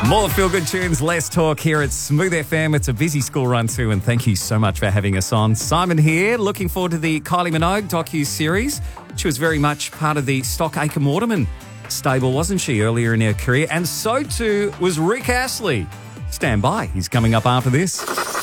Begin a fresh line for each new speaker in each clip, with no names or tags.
More feel-good tunes, less talk here at Smooth FM. It's a busy school run too, and thank you so much for having us on. Simon here, looking forward to the Kylie Minogue docu-series. She was very much part of the Stock Aitken Waterman stable, wasn't she, earlier in her career? And so too was Rick Astley. Stand by, he's coming up after this.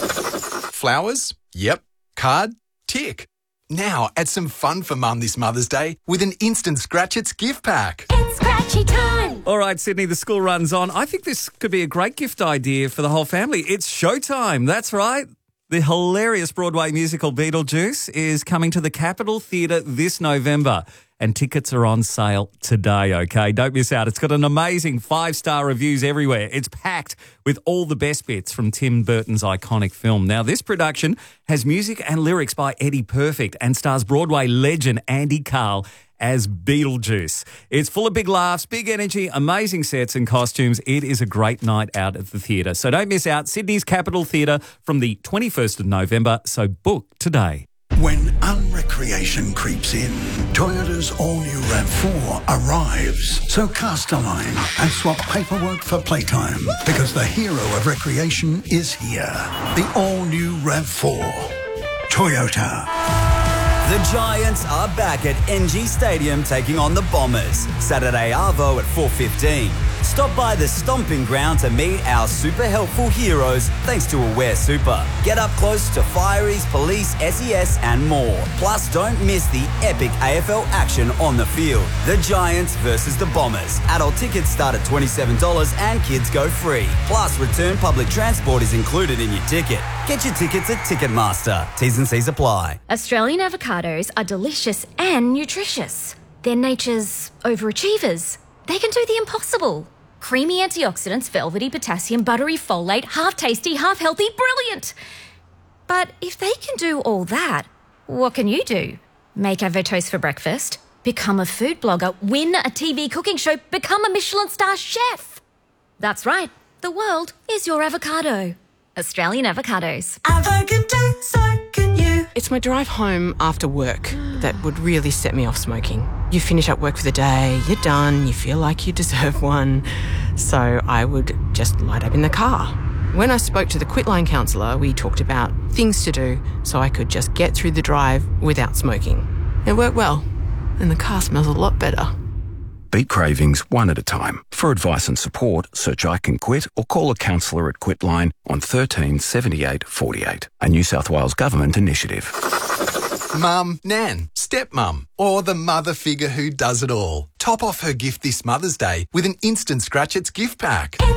Flowers? Yep. Card? Tick. Now add some fun for Mum this Mother's Day with an instant Scratch It's gift pack.
It's scratchy time.
All right, Sydney, the school run's on. I think this could be a great gift idea for the whole family. It's showtime. That's right. The hilarious Broadway musical Beetlejuice is coming to the Capitol Theatre this November, and tickets are on sale today, okay? Don't miss out. It's got an amazing 5-star reviews everywhere. It's packed with all the best bits from Tim Burton's iconic film. Now, this production has music and lyrics by Eddie Perfect and stars Broadway legend Andy Karl as Beetlejuice. It's full of big laughs, big energy, amazing sets and costumes. It is a great night out at the theatre. So don't miss out. Sydney's Capitol Theatre from the 21st of November. So book today.
When unrecreation creeps in, Toyota's all-new RAV4 arrives. So cast a line and swap paperwork for playtime, because the hero of recreation is here. The all-new RAV4. Toyota.
The Giants are back at NG Stadium taking on the Bombers. Saturday Arvo at 4:15. Stop by the stomping ground to meet our super helpful heroes thanks to Aware Super. Get up close to Fireys, Police, SES and more. Plus, don't miss the epic AFL action on the field. The Giants versus the Bombers. Adult tickets start at $27 and kids go free. Plus, return public transport is included in your ticket. Get your tickets at Ticketmaster. T's and C's apply.
Australian avocados are delicious and nutritious. They're nature's overachievers. They can do the impossible. Creamy antioxidants, velvety potassium, buttery folate, half tasty, half healthy, brilliant. But if they can do all that, what can you do? Make avotoast for breakfast, become a food blogger, win a TV cooking show, become a Michelin star chef. That's right, the world is your avocado. Australian avocados.
Avocado, so can you.
It's my drive home after work that would really set me off smoking. You finish up work for the day, you're done, you feel like you deserve one. So I would just light up in the car. When I spoke to the Quitline counsellor, we talked about things to do so I could just get through the drive without smoking. It worked well, and the car smells a lot better.
Beat cravings one at a time. For advice and support, search I Can Quit or call a counsellor at Quitline on 13 78 48. A New South Wales Government initiative.
Mum, Nan, stepmum, or the mother figure who does it all. Top off her gift this Mother's Day with an instant Scratch It's gift pack.